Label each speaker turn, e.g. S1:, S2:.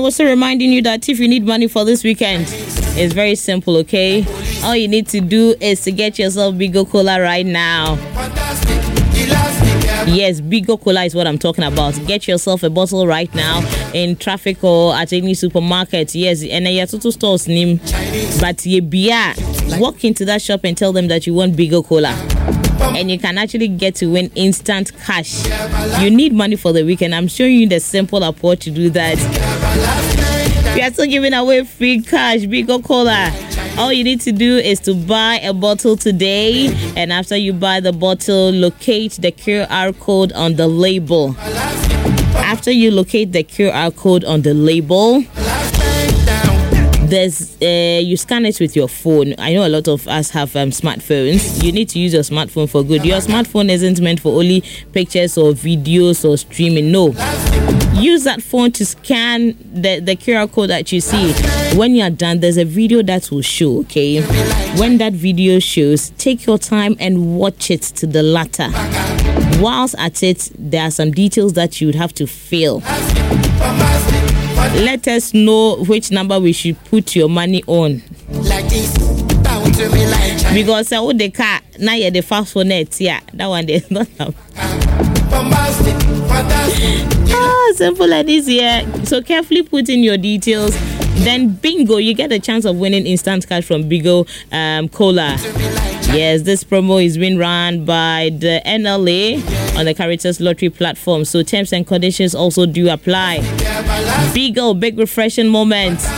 S1: also reminding you that if you need money for this weekend, it's very simple, okay? All you need to do is to get yourself Bigo Cola right now. Yes, Bigo Cola is what I'm talking about. Get yourself a bottle right now in traffic or at any supermarket. Yes, and your total stores name. But walk into that shop and tell them that you want Bigo Cola. And you can actually get to win instant cash. You need money for the weekend. I'm showing you the simple approach to do that. We are still giving away free cash, Bigo Cola. All you need to do is to buy a bottle today, and after you buy the bottle, locate the QR code on the label. After you locate the QR code on the label, you scan it with your phone. I know a lot of us have smartphones. You need to use your smartphone for good. Your smartphone isn't meant for only pictures or videos or streaming. No. Use that phone to scan the QR code that you see. When you're done, there's a video that will show, okay? When that video shows, take your time and watch it to the latter. Whilst at it, there are some details that you would have to fill. Let us know which number we should put your money on. Like this, down to me like because the car now you're the fast phone net, yeah. That one there's not have. Simple like this, yeah. So carefully put in your details. Then bingo, you get a chance of winning instant cash from Bigo Cola. Yes, this promo is being run by the NLA on the Caritas Lottery platform. So terms and conditions also do apply. Bigo, big refreshing moment.